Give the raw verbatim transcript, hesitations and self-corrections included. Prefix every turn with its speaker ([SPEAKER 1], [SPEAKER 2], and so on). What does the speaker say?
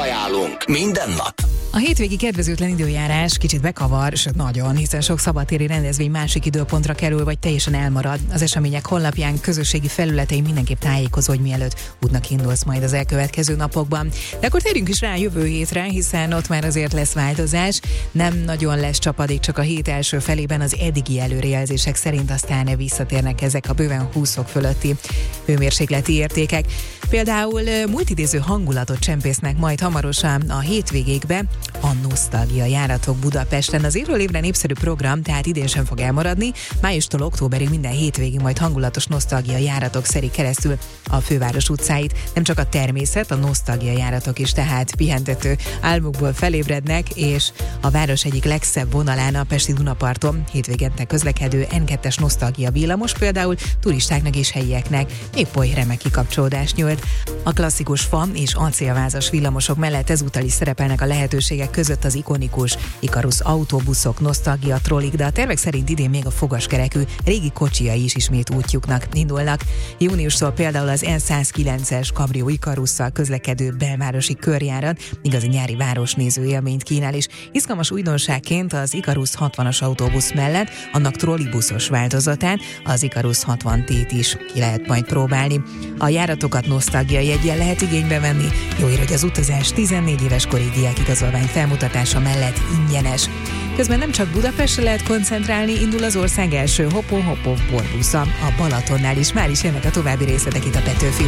[SPEAKER 1] ajánlunk minden nap.
[SPEAKER 2] A hétvégi kedvezőtlen időjárás kicsit bekavar, sőt nagyon, hiszen sok szabadtéri rendezvény másik időpontra kerül, vagy teljesen elmarad. Az események honlapján, közösségi felületein mindenképp tájékozó, hogy mielőtt útnak indulsz majd az elkövetkező napokban. De akkor térjünk is rá a jövő hétre, hiszen ott már azért lesz változás. Nem nagyon lesz csapadék, csak a hét első felében az eddigi előrejelzések szerint aztán visszatérnek ezek a bőven húsz fok fölötti hőmérsékleti értékek. Például multidéző hangulatot csempésznek majd hamarosan a hétvégékbe a Nosztalgia járatok Budapesten. Az évről évre népszerű program, tehát idén sem fog elmaradni. Májustól októberig minden hétvégén majd hangulatos nosztalgia járatok szerik keresztül a főváros utcáit. Nem csak a természet, a nosztalgia járatok is tehát pihentető álmukból felébrednek, és a város egyik legszebb vonalán, a pesti Dunaparton hétvégente közlekedő en kettes nosztalgia villamos például turistáknak és helyieknek épp oly remek kikapcsolódást nyújt. A klasszikus fa és acélvázas villamosok mellett ezúttal is szerepelnek a lehetőségek között az ikonikus Ikarus autóbuszok, nosztalgia trollik, de a tervek szerint idén még a fogaskerekű régi kocsijai is ismét útjuknak indulnak. Júniustól például az en százkilences Cabrio Ikarusszal közlekedő belvárosi körjárat igazi nyári városnéző élményt kínál, és izgalmas újdonságként az Ikarus hatvanas autóbusz mellett annak trollibuszos változatán, az Ikarus hatvan té-t is ki lehet majd próbálni. A járatokat nosztalgia jeggyel lehet igénybe venni. Jó hír, hogy az utazás tizennégy éves korig diákigazolvány felmutatása mellett ingyenes. Közben nem csak Budapestre lehet koncentrálni, indul az ország első Hopó-Hopó borbusza. A Balatonnál is már is jönnek a további részletek itt a Petőfi